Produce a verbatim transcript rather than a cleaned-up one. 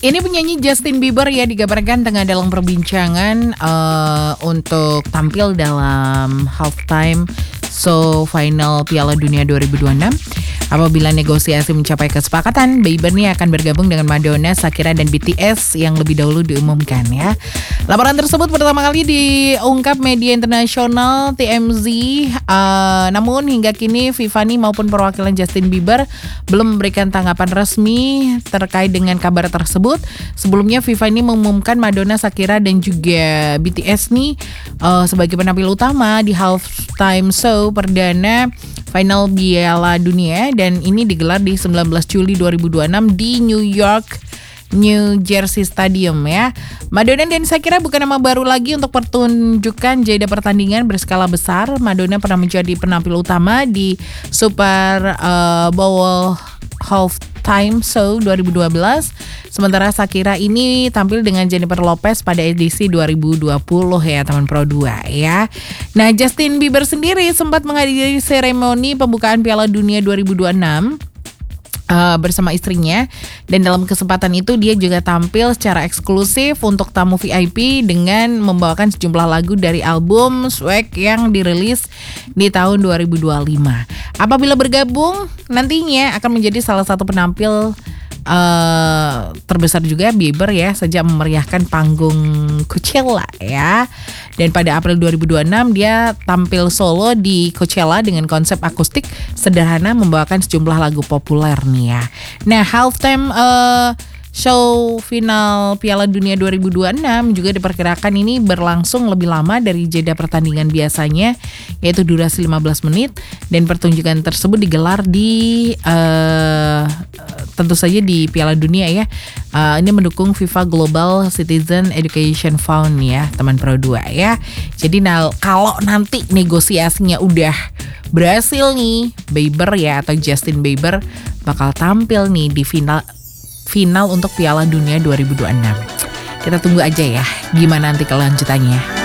Ini penyanyi Justin Bieber ya dikabarkan tengah dalam perbincangan uh, untuk tampil dalam halftime show final Piala Dunia dua ribu dua puluh enam. Apabila negosiasi mencapai kesepakatan, Bieber nih akan bergabung dengan Madonna, Shakira, dan B T S yang lebih dahulu diumumkan ya. Laporan tersebut pertama kali diungkap media internasional T M Z. Uh, namun hingga kini Viviani maupun perwakilan Justin Bieber belum memberikan tanggapan resmi terkait dengan kabar tersebut. Sebelumnya Viviani mengumumkan Madonna, Shakira, dan juga B T S nih uh, sebagai penampil utama di halftime show perdana final Piala Dunia, dan ini digelar di sembilan belas Juli dua ribu dua puluh enam di New York New Jersey Stadium ya. Madonna dan Shakira bukan nama baru lagi untuk pertunjukan jeda pertandingan berskala besar. Madonna pernah menjadi penampil utama di Super uh, Bowl Halftime Show dua ribu dua belas. Sementara Shakira ini tampil dengan Jennifer Lopez pada edisi dua ribu dua puluh ya teman Pro dua ya. Nah, Justin Bieber sendiri sempat menghadiri seremoni pembukaan Piala Dunia dua ribu dua puluh enam Uh, bersama istrinya, dan dalam kesempatan itu dia juga tampil secara eksklusif untuk tamu V I P dengan membawakan sejumlah lagu dari album Swag yang dirilis di tahun dua ribu dua puluh lima. Apabila bergabung nantinya akan menjadi salah satu penampil Uh, terbesar juga Bieber ya sejak memeriahkan panggung Coachella ya. Dan pada April dua ribu dua puluh enam dia tampil solo di Coachella dengan konsep akustik sederhana membawakan sejumlah lagu populer nih ya. Nah, halftime uh, show final Piala Dunia dua ribu dua puluh enam juga diperkirakan ini berlangsung lebih lama dari jeda pertandingan biasanya, yaitu durasi lima belas menit, dan pertunjukan tersebut digelar di uh, tentu saja di Piala Dunia ya. Uh, ini mendukung FIFA Global Citizen Education Fund ya, teman Pro dua ya. Jadi nah, kalau nanti negosiasinya udah berhasil nih, Bieber ya atau Justin Bieber bakal tampil nih di final final untuk Piala Dunia dua ribu dua puluh enam. Kita tunggu aja ya gimana nanti kelanjutannya.